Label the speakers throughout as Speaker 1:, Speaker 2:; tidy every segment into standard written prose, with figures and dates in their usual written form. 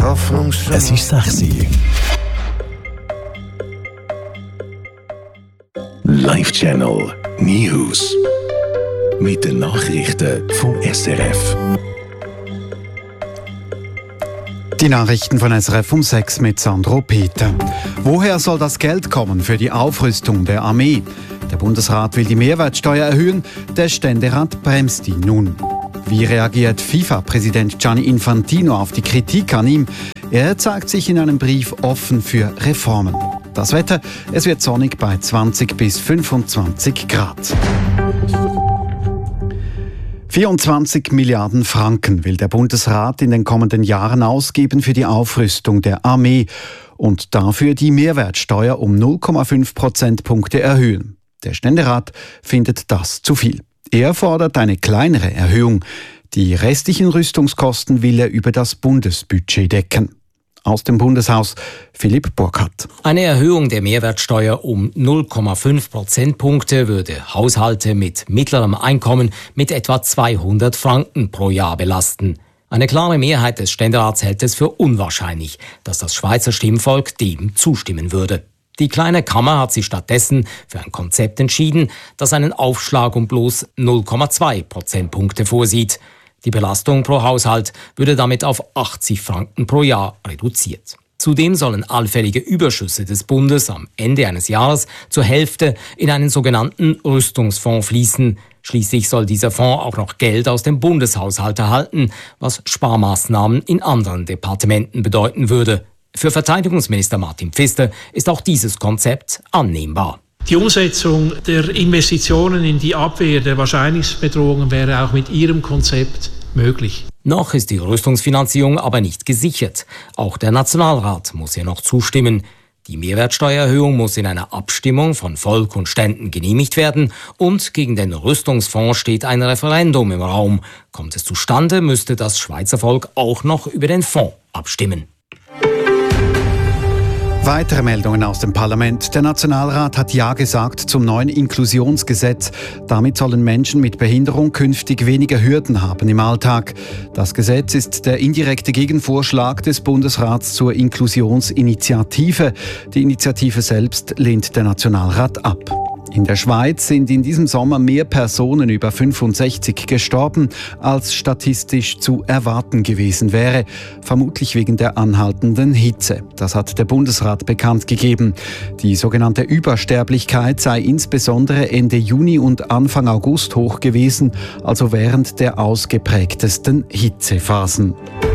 Speaker 1: Hoffnungslos.
Speaker 2: Es ist 6 Uhr. Live-Channel News. Mit den Nachrichten vom SRF.
Speaker 3: Die Nachrichten von SRF um 6 mit Sandro Peter. Woher soll das Geld kommen für die Aufrüstung der Armee? Der Bundesrat will die Mehrwertsteuer erhöhen, der Ständerat bremst ihn nun. Wie reagiert FIFA-Präsident Gianni Infantino auf die Kritik an ihm? Er zeigt sich in einem Brief offen für Reformen. Das Wetter, es wird sonnig bei 20 bis 25 Grad. 24 Milliarden Franken will der Bundesrat in den kommenden Jahren ausgeben für die Aufrüstung der Armee und dafür die Mehrwertsteuer um 0,5 Prozentpunkte erhöhen. Der Ständerat findet das zu viel. Er fordert eine kleinere Erhöhung. Die restlichen Rüstungskosten will er über das Bundesbudget decken. Aus dem Bundeshaus Philipp Burkhardt.
Speaker 4: Eine Erhöhung der Mehrwertsteuer um 0,5 Prozentpunkte würde Haushalte mit mittlerem Einkommen mit etwa 200 Franken pro Jahr belasten. Eine klare Mehrheit des Ständerats hält es für unwahrscheinlich, dass das Schweizer Stimmvolk dem zustimmen würde. Die kleine Kammer hat sich stattdessen für ein Konzept entschieden, das einen Aufschlag um bloß 0,2 Prozentpunkte vorsieht. Die Belastung pro Haushalt würde damit auf 80 Franken pro Jahr reduziert. Zudem sollen allfällige Überschüsse des Bundes am Ende eines Jahres zur Hälfte in einen sogenannten Rüstungsfonds fließen. Schließlich soll dieser Fonds auch noch Geld aus dem Bundeshaushalt erhalten, was Sparmaßnahmen in anderen Departementen bedeuten würde. Für Verteidigungsminister Martin Pfister ist auch dieses Konzept annehmbar.
Speaker 5: Die Umsetzung der Investitionen in die Abwehr der Wahrscheinlichkeitsbedrohungen wäre auch mit Ihrem Konzept möglich.
Speaker 4: Noch ist die Rüstungsfinanzierung aber nicht gesichert. Auch der Nationalrat muss hier noch zustimmen. Die Mehrwertsteuererhöhung muss in einer Abstimmung von Volk und Ständen genehmigt werden und gegen den Rüstungsfonds steht ein Referendum im Raum. Kommt es zustande, müsste das Schweizer Volk auch noch über den Fonds abstimmen.
Speaker 3: Weitere Meldungen aus dem Parlament. Der Nationalrat hat Ja gesagt zum neuen Inklusionsgesetz. Damit sollen Menschen mit Behinderung künftig weniger Hürden haben im Alltag. Das Gesetz ist der indirekte Gegenvorschlag des Bundesrats zur Inklusionsinitiative. Die Initiative selbst lehnt der Nationalrat ab. In der Schweiz sind in diesem Sommer mehr Personen über 65 gestorben, als statistisch zu erwarten gewesen wäre. Vermutlich wegen der anhaltenden Hitze. Das hat der Bundesrat bekannt gegeben. Die sogenannte Übersterblichkeit sei insbesondere Ende Juni und Anfang August hoch gewesen, also während der ausgeprägtesten Hitzephasen.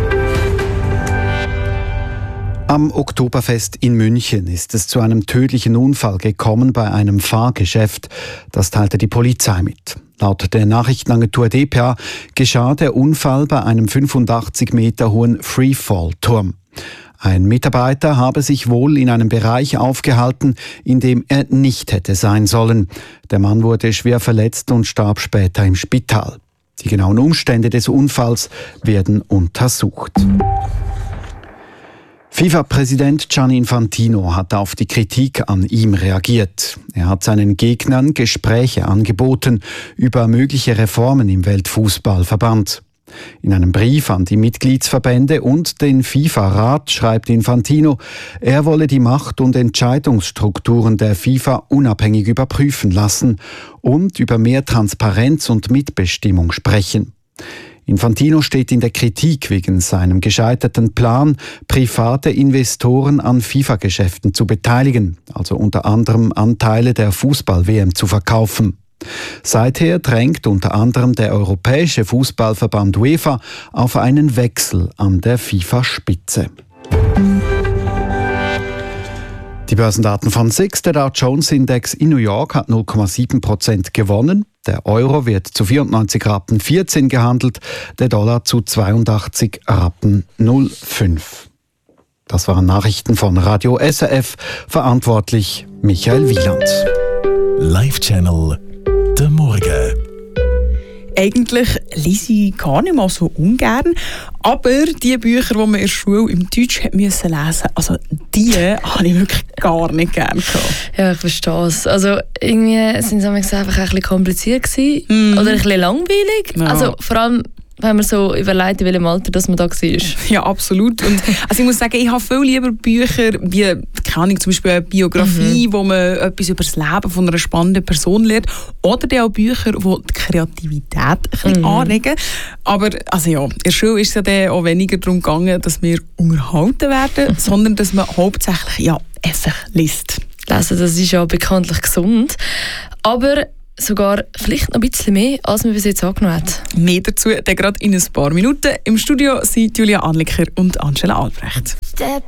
Speaker 3: Am Oktoberfest in München ist es zu einem tödlichen Unfall gekommen bei einem Fahrgeschäft. Das teilte die Polizei mit. Laut der Nachrichtenagentur dpa geschah der Unfall bei einem 85 Meter hohen Freefall-Turm. Ein Mitarbeiter habe sich wohl in einem Bereich aufgehalten, in dem er nicht hätte sein sollen. Der Mann wurde schwer verletzt und starb später im Spital. Die genauen Umstände des Unfalls werden untersucht. FIFA-Präsident Gianni Infantino hat auf die Kritik an ihm reagiert. Er hat seinen Gegnern Gespräche angeboten über mögliche Reformen im Weltfußballverband. In einem Brief an die Mitgliedsverbände und den FIFA-Rat schreibt Infantino, er wolle die Macht- und Entscheidungsstrukturen der FIFA unabhängig überprüfen lassen und über mehr Transparenz und Mitbestimmung sprechen. Infantino steht in der Kritik wegen seinem gescheiterten Plan, private Investoren an FIFA-Geschäften zu beteiligen, also unter anderem Anteile der Fußball-WM zu verkaufen. Seither drängt unter anderem der Europäische Fußballverband UEFA auf einen Wechsel an der FIFA-Spitze. Die Börsendaten von SIX, der Dow Jones Index in New York hat 0,7% gewonnen. Der Euro wird zu 94,14 Rappen gehandelt, der Dollar zu 82,05 Rappen. Das waren Nachrichten von Radio SRF, verantwortlich Michael Wieland.
Speaker 2: Live-Channel der Morgen.
Speaker 6: Eigentlich lese ich gar nicht mal so ungern, aber die Bücher, die man in der Schule im Deutsch lesen musste, also die habe ich wirklich gar nicht gerne gehabt.
Speaker 7: Ja, ich verstehe es. Also irgendwie sind sie einfach ein bisschen kompliziert gewesen, oder ein bisschen langweilig.
Speaker 6: Ja.
Speaker 7: Also vor allem wenn man so überlegt, in welchem Alter dass man da war.
Speaker 6: Ja, absolut. Und also ich muss sagen, ich habe viel lieber Bücher wie, keine Ahnung, zum Beispiel eine Biografie, wo man etwas über das Leben von einer spannenden Person lernt. Oder dann auch Bücher, die die Kreativität ein bisschen anregen. Aber also ja, in der Schule ist es ja dann auch weniger darum gegangen, dass wir unterhalten werden, sondern dass man hauptsächlich einfach liest.
Speaker 7: Lesen, das ist ja bekanntlich gesund. Aber sogar vielleicht noch ein bisschen mehr, als man bis jetzt angenommen hat.
Speaker 6: Mehr dazu dann gerade in ein paar Minuten. Im Studio sind Julia Anliker und Angela Albrecht.
Speaker 1: Step